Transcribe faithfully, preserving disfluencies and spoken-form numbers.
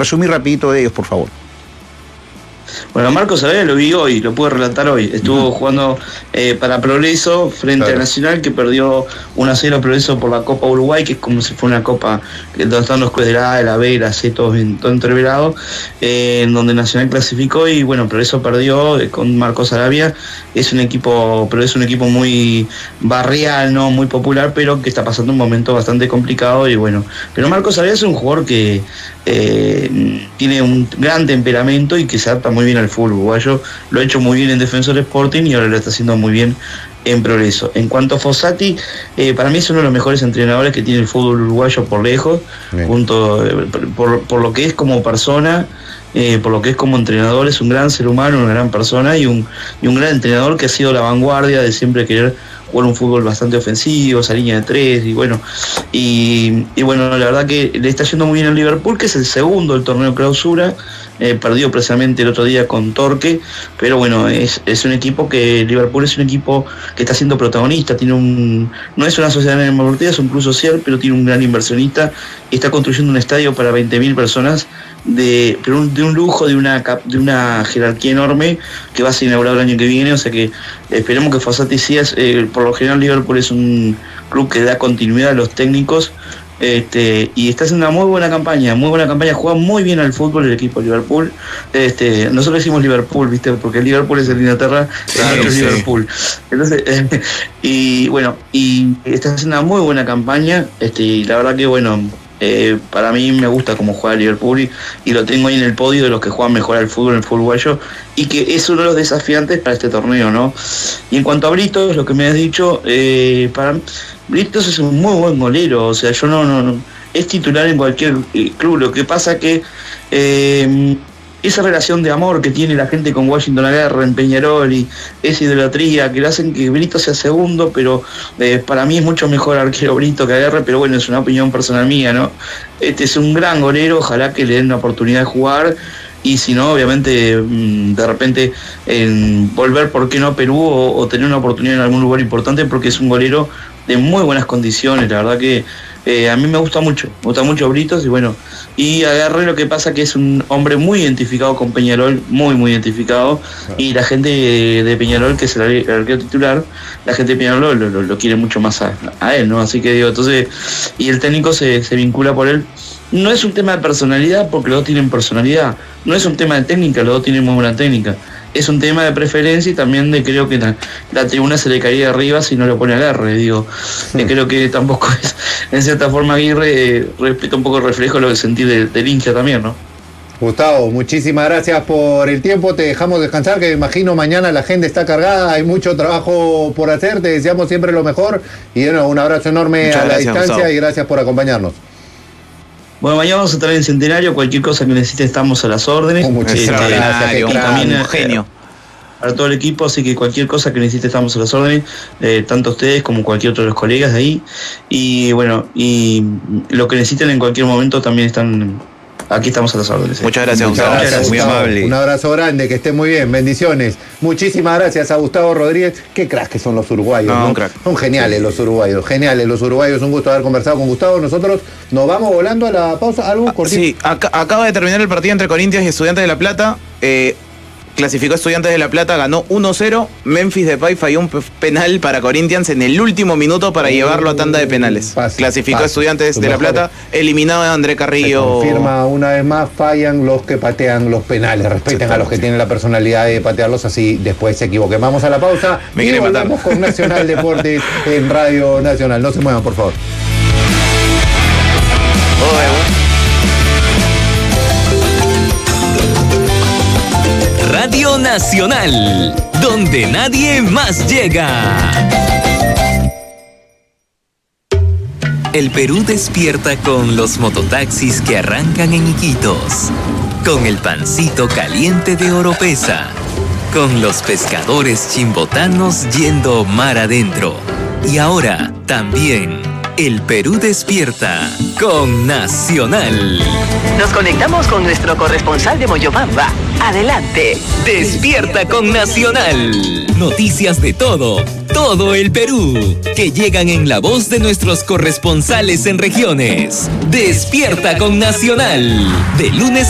resumir rapidito de ellos, por favor. Bueno, Marcos Sarabia lo vi hoy, lo pude relatar hoy. Estuvo jugando eh, para Progreso frente claro. a Nacional, que perdió uno a cero Progreso por la Copa Uruguay, que es como si fuera una copa donde están los clubes de la A, de la B, la C, todo, todo entreverado, eh, en donde Nacional clasificó y bueno, Progreso perdió eh, con Marcos Sarabia. Es un equipo, pero es un equipo muy barrial, no muy popular, pero que está pasando un momento bastante complicado y bueno. Pero Marcos Sarabia es un jugador que eh, tiene un gran temperamento y que se adapta muy bien al fútbol uruguayo. Lo ha hecho muy bien en Defensor Sporting y ahora lo está haciendo muy bien en Progreso. En cuanto a Fossati, eh, para mí es uno de los mejores entrenadores que tiene el fútbol uruguayo por lejos, junto, eh, por, por lo que es como persona, eh, por lo que es como entrenador. Es un gran ser humano, una gran persona y un, y un gran entrenador que ha sido la vanguardia de siempre querer jugar un fútbol bastante ofensivo, esa línea de tres y bueno, y, y bueno, la verdad que le está yendo muy bien al Liverpool, que es el segundo del torneo clausura. Eh, perdió precisamente el otro día con Torque, pero bueno, es, es un equipo que Liverpool es un equipo que está siendo protagonista, tiene un no es una sociedad deportiva, es un club social, pero tiene un gran inversionista y está construyendo un estadio para veinte mil personas de, pero un, de un lujo, de una de una jerarquía enorme, que va a ser inaugurado el año que viene, o sea que esperemos que Fossati siga. Eh, por lo general Liverpool es un club que da continuidad a los técnicos. Este, y está haciendo una muy buena campaña, muy buena campaña, juega muy bien al fútbol el equipo de Liverpool. Este, nosotros decimos Liverpool, ¿viste? Porque el Liverpool es el de Inglaterra, claro, el sí. Liverpool. Entonces, eh, y bueno, y está haciendo una muy buena campaña, este, y la verdad que bueno, eh, para mí me gusta cómo juega el Liverpool y, y lo tengo ahí en el podio de los que juegan mejor al fútbol en el fútbol uruguayo y que es uno de los desafiantes para este torneo, ¿no? Y en cuanto a Britos, lo que me has dicho, eh, para Britos es un muy buen golero, o sea, yo no, no, no es titular en cualquier eh, club. Lo que pasa que eh, esa relación de amor que tiene la gente con Washington Aguirre en Peñarol y esa idolatría que le hacen que Brito sea segundo, pero eh, para mí es mucho mejor arquero Brito que Aguirre, pero bueno, es una opinión personal mía, ¿no? Este es un gran golero, ojalá que le den una oportunidad de jugar. Y si no, obviamente, de repente, en volver, ¿por qué no a Perú o, o tener una oportunidad en algún lugar importante? Porque es un golero de muy buenas condiciones, la verdad que eh, a mí me gusta mucho, me gusta mucho Britos y bueno, y Aguirre lo que pasa que es un hombre muy identificado con Peñarol, muy muy identificado, y la gente de, de Peñarol, que es el arquero titular, la gente de Peñarol lo, lo, lo quiere mucho más a, a él, ¿no? Así que digo, entonces, y el técnico se, se vincula por él. No es un tema de personalidad, porque los dos tienen personalidad, no es un tema de técnica, los dos tienen muy buena técnica. Es un tema de preferencia y también de creo que la, la tribuna se le caería arriba si no lo pone Aguirre, digo. Sí. Eh, creo que tampoco es, en cierta forma Aguirre eh, respeta un poco el reflejo lo que sentir del, del hincha también, ¿no? Gustavo, muchísimas gracias por el tiempo, te dejamos descansar, que me imagino mañana la agenda está cargada, hay mucho trabajo por hacer, te deseamos siempre lo mejor y bueno, un abrazo enorme. Muchas a la gracias, distancia, Gustavo. Y gracias por acompañarnos. Bueno, mañana vamos a estar en Centenario, cualquier cosa que necesite estamos a las órdenes. Oh, muchísimas este, gracias, y también un genio. Para todo el equipo, así que cualquier cosa que necesite estamos a las órdenes, eh, tanto ustedes como cualquier otro de los colegas de ahí. Y bueno, y lo que necesiten en cualquier momento también están, aquí estamos a las órdenes. ¿eh? Muchas gracias, Gustavo. Muchas gracias, muy Gustavo. amable. Un abrazo grande, que esté muy bien, bendiciones. Muchísimas gracias a Gustavo Rodríguez. Qué cracks que son los uruguayos, no, ¿no? Un crack. Son geniales los uruguayos, geniales los uruguayos. Un gusto haber conversado con Gustavo. Nosotros nos vamos volando a la pausa. ¿Algo cortito? Sí, ac acaba de terminar el partido entre Corinthians y Estudiantes de La Plata. Eh, Clasificó Estudiantes de La Plata, ganó uno cero. Memphis Depay falló un penal para Corinthians en el último minuto para llevarlo a tanda de penales. Pase, Clasificó pase, Estudiantes de La Plata, eliminado de André Carrillo. Se confirma una vez más, fallan los que patean los penales. Respeten a los que tienen la personalidad de patearlos, así después se equivoquen. Vamos a la pausa. Me y volvemos con Nacional Deportes en Radio Nacional. No se muevan, por favor. Oh, eh. Radio Nacional, donde nadie más llega. El Perú despierta con los mototaxis que arrancan en Iquitos, con el pancito caliente de Oropesa, con los pescadores chimbotanos yendo mar adentro. Y ahora también el Perú despierta con Nacional. Nos conectamos con nuestro corresponsal de Moyobamba. Adelante. Despierta con Nacional. Noticias de todo, todo el Perú, que llegan en la voz de nuestros corresponsales en regiones. Despierta con Nacional. De lunes